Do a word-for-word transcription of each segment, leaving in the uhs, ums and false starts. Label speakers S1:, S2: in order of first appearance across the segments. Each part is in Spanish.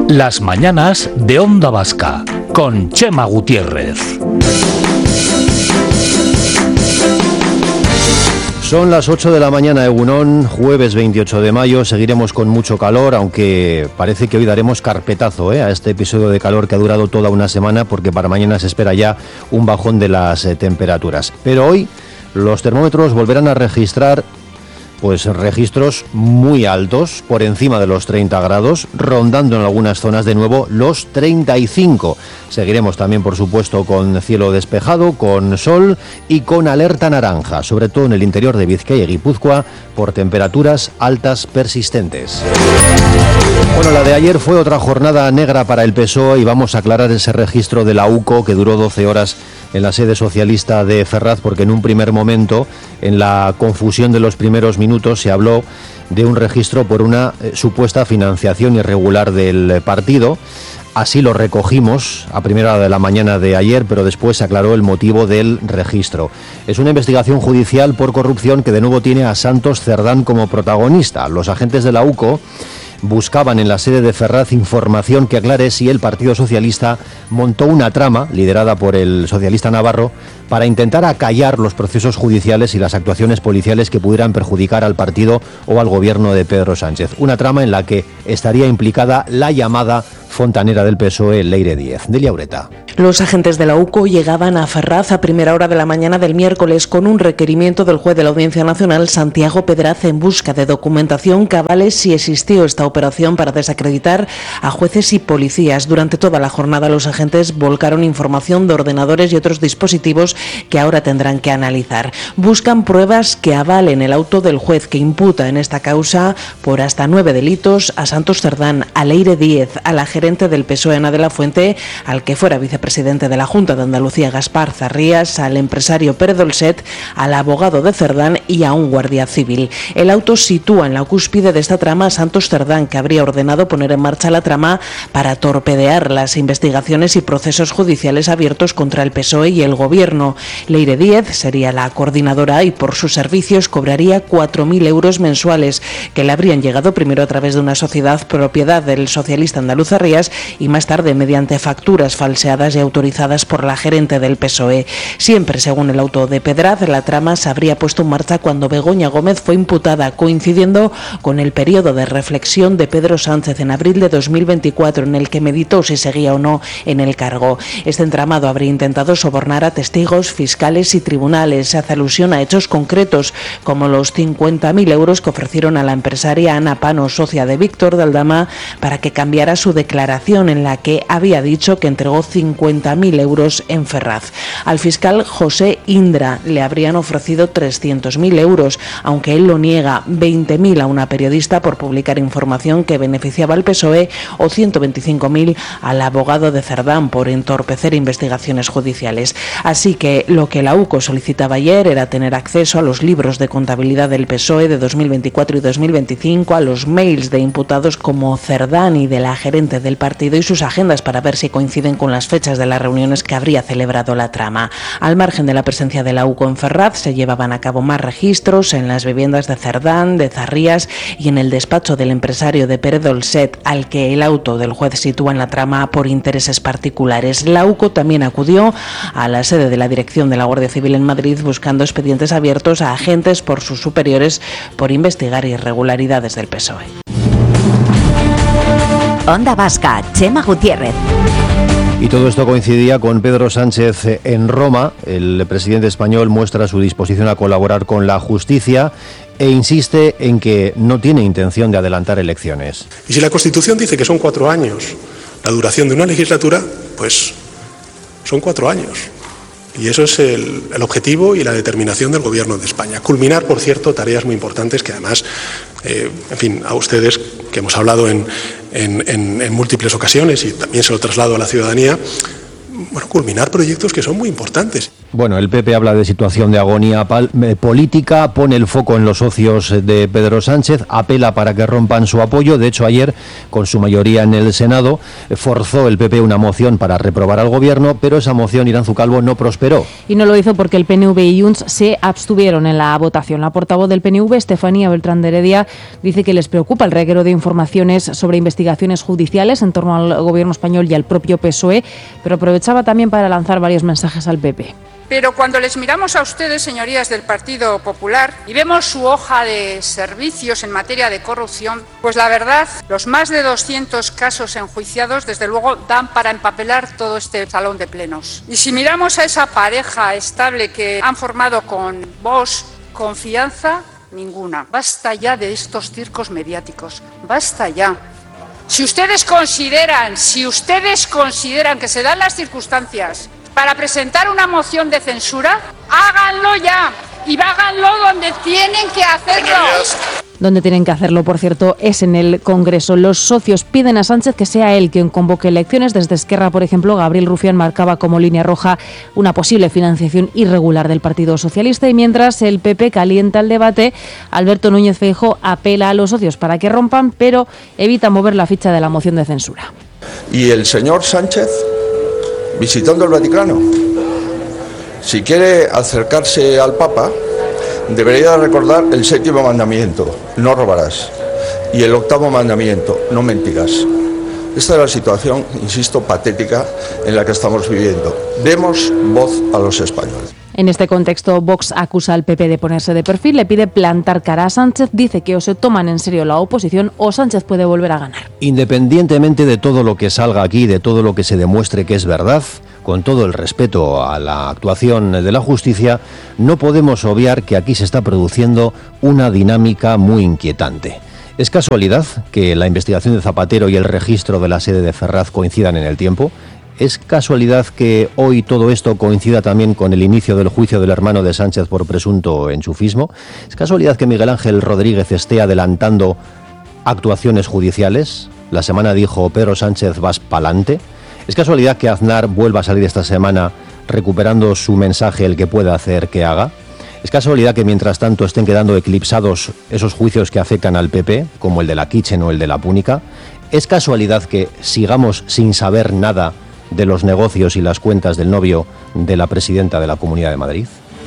S1: Las mañanas de Onda Vasca, con Chema Gutiérrez.
S2: Son las ocho de la mañana, Egunon, jueves veintiocho de mayo. Seguiremos con mucho calor, aunque parece que hoy daremos carpetazo ¿eh? a este episodio de calor que ha durado toda una semana, porque para mañana se espera ya un bajón de las eh, temperaturas. Pero hoy los termómetros volverán a registrar pues registros muy altos, por encima de los treinta grados, rondando en algunas zonas de nuevo los treinta y cinco. Seguiremos también, por supuesto, con cielo despejado, con sol y con alerta naranja, sobre todo en el interior de Vizcaya y Guipúzcoa, por temperaturas altas persistentes. Bueno, la de ayer fue otra jornada negra para el P S O E y vamos a aclarar ese registro de la U C O que duró doce horas en la sede socialista de Ferraz, porque en un primer momento, en la confusión de los primeros minutos, se habló de un registro por una eh, supuesta financiación irregular del partido. Así lo recogimos a primera hora de la mañana de ayer, pero después se aclaró el motivo del registro. Es una investigación judicial por corrupción que de nuevo tiene a Santos Cerdán como protagonista. Los agentes de la U C O buscaban en la sede de Ferraz información que aclare si el Partido Socialista montó una trama, liderada por el socialista Navarro, para intentar acallar los procesos judiciales y las actuaciones policiales que pudieran perjudicar al partido o al gobierno de Pedro Sánchez. Una trama en la que estaría implicada la llamada fontanera del P S O E, Leire Díez. Delia Ureta.
S3: Los agentes de la U C O llegaban a Ferraz a primera hora de la mañana del miércoles con un requerimiento del juez de la Audiencia Nacional, Santiago Pedraz, en busca de documentación que avale si existió esta operación para desacreditar a jueces y policías. Durante toda la jornada los agentes volcaron información de ordenadores y otros dispositivos que ahora tendrán que analizar. Buscan pruebas que avalen el auto del juez que imputa en esta causa por hasta nueve delitos a Santos Cerdán, a Leire Díez, a la gerente del P S O E, Ana de la Fuente, al que fuera vicepresidente de la Junta de Andalucía, Gaspar Zarrías, al empresario Pere Dolcet, al abogado de Cerdán y a un guardia civil. El auto sitúa en la cúspide de esta trama a Santos Cerdán, que habría ordenado poner en marcha la trama para torpedear las investigaciones y procesos judiciales abiertos contra el P S O E y el gobierno. Leire Díez sería la coordinadora y por sus servicios cobraría cuatro mil euros mensuales, que le habrían llegado primero a través de una sociedad propiedad del socialista andaluz Zarrías y más tarde mediante facturas falseadas y autorizadas por la gerente del P S O E. Siempre, según el auto de Pedraz, la trama se habría puesto en marcha cuando Begoña Gómez fue imputada, coincidiendo con el periodo de reflexión de Pedro Sánchez en abril de dos mil veinticuatro, en el que meditó si seguía o no en el cargo. Este entramado habría intentado sobornar a testigos, fiscales y tribunales. Se hace alusión a hechos concretos, como los cincuenta mil euros que ofrecieron a la empresaria Ana Pano, socia de Víctor de Aldama, para que cambiara su declaración en la que había dicho que entregó cincuenta mil euros en Ferraz. Al fiscal José Indra le habrían ofrecido trescientos mil euros, aunque él lo niega, veinte mil a una periodista por publicar información que beneficiaba al P S O E o ciento veinticinco mil al abogado de Cerdán por entorpecer investigaciones judiciales. Así que lo que la U C O solicitaba ayer era tener acceso a los libros de contabilidad del P S O E de dos mil veinticuatro y dos mil veinticinco, a los mails de imputados como Cerdán y de la gerente del partido y sus agendas para ver si coinciden con las fechas de las reuniones que habría celebrado la trama. Al margen de la presencia de la U C O en Ferraz, se llevaban a cabo más registros en las viviendas de Cerdán, de Zarrías y en el despacho del empresario de Pere Dolcet, al que el auto del juez sitúa en la trama por intereses particulares. La U C O también acudió a la sede de la dirección de la Guardia Civil en Madrid buscando expedientes abiertos a agentes por sus superiores por investigar irregularidades del P S O E.
S4: Onda Vasca, Chema Gutiérrez.
S2: Y todo esto coincidía con Pedro Sánchez en Roma. El presidente español muestra su disposición a colaborar con la justicia e insiste en que no tiene intención de adelantar elecciones.
S5: Y si la Constitución dice que son cuatro años la duración de una legislatura, pues son cuatro años. Y eso es el, el objetivo y la determinación del Gobierno de España. Culminar, por cierto, tareas muy importantes que además, eh, en fin, a ustedes, que hemos hablado en, en, en, en múltiples ocasiones y también se lo traslado a la ciudadanía, bueno, culminar proyectos que son muy importantes.
S2: Bueno, el P P habla de situación de agonía pal- política, pone el foco en los socios de Pedro Sánchez, apela para que rompan su apoyo. De hecho, ayer, con su mayoría en el Senado, forzó el P P una moción para reprobar al Gobierno, pero esa moción, Iranzu Calvo, no prosperó.
S6: Y no lo hizo porque el P N V y Junts se abstuvieron en la votación. La portavoz del P N V, Estefanía Beltrán de Heredia, dice que les preocupa el reguero de informaciones sobre investigaciones judiciales en torno al Gobierno español y al propio P S O E, pero aprovechaba también para lanzar varios mensajes al P P.
S7: Pero cuando les miramos a ustedes, señorías del Partido Popular, y vemos su hoja de servicios en materia de corrupción, pues la verdad, los más de doscientos casos enjuiciados, desde luego, dan para empapelar todo este salón de plenos. Y si miramos a esa pareja estable que han formado con Vox, confianza ninguna. Basta ya de estos circos mediáticos. Basta ya. Si ustedes consideran, si ustedes consideran que se dan las circunstancias para presentar una moción de censura, háganlo ya y háganlo donde tienen que hacerlo.
S6: Donde tienen que hacerlo, por cierto, es en el Congreso. Los socios piden a Sánchez que sea él quien convoque elecciones. Desde Esquerra, por ejemplo, Gabriel Rufián marcaba como línea roja una posible financiación irregular del Partido Socialista. Y mientras el P P calienta el debate, Alberto Núñez Feijóo apela a los socios para que rompan, pero evita mover la ficha de la moción de censura.
S8: Y el señor Sánchez, visitando el Vaticano, si quiere acercarse al Papa, debería recordar el séptimo mandamiento, no robarás, y el octavo mandamiento, no mentirás. Esta es la situación, insisto, patética en la que estamos viviendo. Demos voz a los españoles.
S6: En este contexto, Vox acusa al P P de ponerse de perfil, le pide plantar cara a Sánchez, dice que o se toman en serio la oposición o Sánchez puede volver a ganar.
S2: Independientemente de todo lo que salga aquí, de todo lo que se demuestre que es verdad, con todo el respeto a la actuación de la justicia, no podemos obviar que aquí se está produciendo una dinámica muy inquietante. ¿Es casualidad que la investigación de Zapatero y el registro de la sede de Ferraz coincidan en el tiempo? ¿Es casualidad que hoy todo esto coincida también con el inicio del juicio del hermano de Sánchez por presunto enchufismo? ¿Es casualidad que Miguel Ángel Rodríguez esté adelantando actuaciones judiciales? La semana dijo Pedro Sánchez vas pa'lante. ¿Es casualidad que Aznar vuelva a salir esta semana recuperando su mensaje el que pueda hacer que haga? ¿Es casualidad que mientras tanto estén quedando eclipsados esos juicios que afectan al P P, como el de la Kitchen o el de la Púnica? ¿Es casualidad que sigamos sin saber nada de los negocios y las cuentas del novio de la presidenta de la Comunidad de Madrid?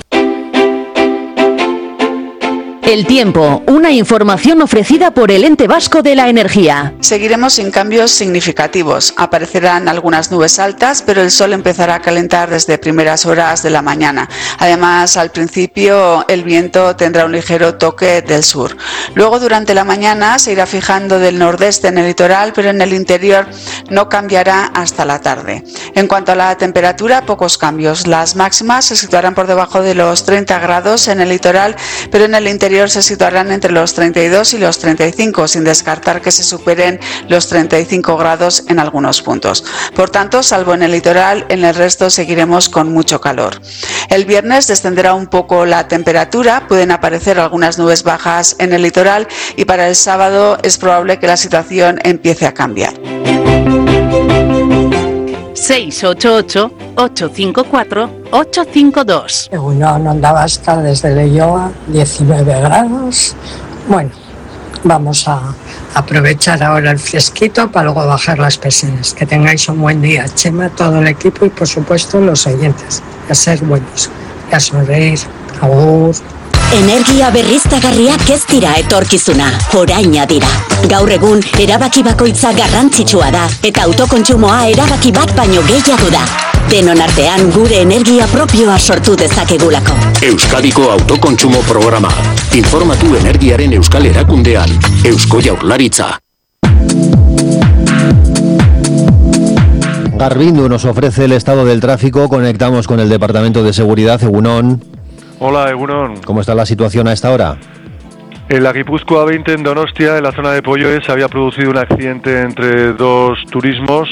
S4: El tiempo, una información ofrecida por el Ente Vasco de la Energía.
S9: Seguiremos sin cambios significativos. Aparecerán algunas nubes altas, pero el sol empezará a calentar desde primeras horas de la mañana. Además, al principio el viento tendrá un ligero toque del sur. Luego, durante la mañana, se irá fijando del nordeste en el litoral, pero en el interior no cambiará hasta la tarde. En cuanto a la temperatura, pocos cambios. Las máximas se situarán por debajo de los treinta grados en el litoral, pero en el interior se situarán entre los treinta y dos y los treinta y cinco, sin descartar que se superen los treinta y cinco grados en algunos puntos. Por tanto, salvo en el litoral, en el resto seguiremos con mucho calor. El viernes descenderá un poco la temperatura, pueden aparecer algunas nubes bajas en el litoral y para el sábado es probable que la situación empiece a cambiar.
S10: seis ocho ocho, ocho cinco cuatro, ocho cinco dos.
S11: Egunon, Onda Vasca, desde Leioa, diecinueve grados. Bueno, vamos a aprovechar ahora el fresquito para luego bajar las persianas. Que tengáis un buen día, Chema, todo el equipo y por supuesto los oyentes. A ser buenos, a sonreír, agur.
S4: Energia berriztagarriak ez dira etorkizuna, oraina dira. Gaur egun, erabaki bakoitza garrantzitsua da, eta autokontsumoa erabaki bat baino gehiago da. Denon artean gure energia propioa sortu dezakegulako.
S12: Euskadiko autokontsumo programa. Informatu energiaren euskal erakundean. Eusko Jaurlaritza.
S2: Garbindo nos ofrece el estado del tráfico. Conectamos con el Departamento de Seguridad. Egunon.
S13: Hola, Egunon.
S2: ¿Cómo está la situación a esta hora?
S13: En la Guipúzcoa veinte, en Donostia, en la zona de Polloes, se había producido un accidente entre dos turismos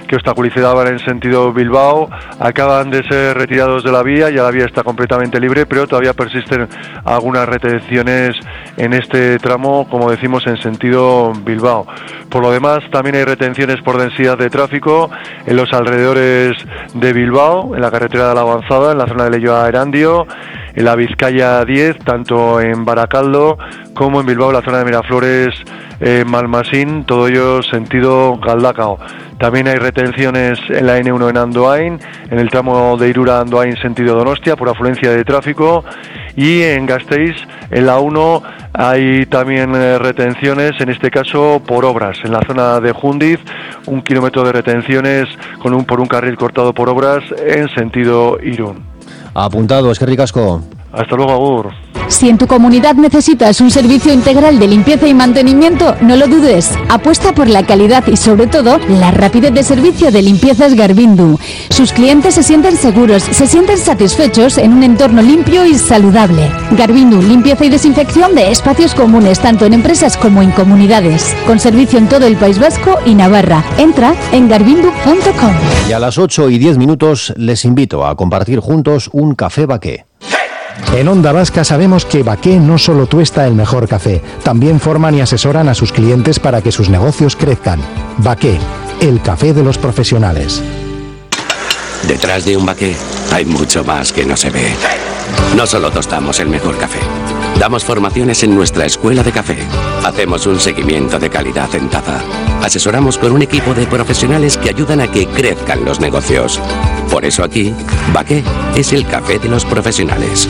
S13: que obstaculizaban en sentido Bilbao acaban de ser retirados de la vía, ya la vía está completamente libre, pero todavía persisten algunas retenciones en este tramo, como decimos, en sentido Bilbao. Por lo demás, también hay retenciones por densidad de tráfico en los alrededores de Bilbao, en la carretera de la Avanzada, en la zona de Leioa a Erandio, en la Vizcaya diez, tanto en Baracaldo como en Bilbao, en la zona de Miraflores, eh, Malmasín, todo ello sentido Galdakao. También hay retenciones en la ene uno en Andoain, en el tramo de Irura a Andoain sentido Donostia, por afluencia de tráfico, y en Gasteiz, en la uno, hay también eh, retenciones, en este caso por obras, en la zona de Jundiz, un kilómetro de retenciones con un por un carril cortado por obras en sentido Irún.
S2: Apuntado, eskerrik asko.
S13: Hasta luego, agur.
S14: Si en tu comunidad necesitas un servicio integral de limpieza y mantenimiento, no lo dudes. Apuesta por la calidad y, sobre todo, la rapidez de servicio de Limpiezas Garbindu. Sus clientes se sienten seguros, se sienten satisfechos en un entorno limpio y saludable. Garbindu, limpieza y desinfección de espacios comunes, tanto en empresas como en comunidades. Con servicio en todo el País Vasco y Navarra. Entra en garbindu punto com.
S2: Y a las ocho y diez minutos les invito a compartir juntos un café Baqué.
S15: En Onda Vasca sabemos que Baqué no solo tuesta el mejor café, también forman y asesoran a sus clientes para que sus negocios crezcan. Baqué, el café de los profesionales.
S12: Detrás de un Baqué hay mucho más que no se ve. No solo tostamos el mejor café, damos formaciones en nuestra escuela de café, hacemos un seguimiento de calidad en taza, asesoramos con un equipo de profesionales que ayudan a que crezcan los negocios. Por eso aquí, Baqué es el café de los profesionales.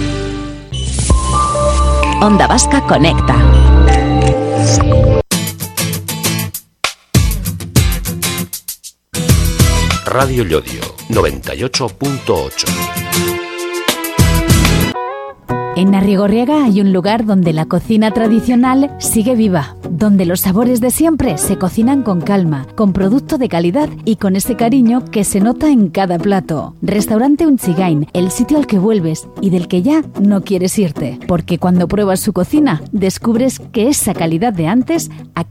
S4: Onda Vasca conecta.
S1: Radio Llodio, noventa y ocho punto ocho.
S14: En Arrigorriaga hay un lugar donde la cocina tradicional sigue viva, donde los sabores de siempre se cocinan con calma, con producto de calidad y con ese cariño que se nota en cada plato. Restaurante Unchigain, el sitio al que vuelves y del que ya no quieres irte, porque cuando pruebas su cocina descubres que esa calidad de antes aquí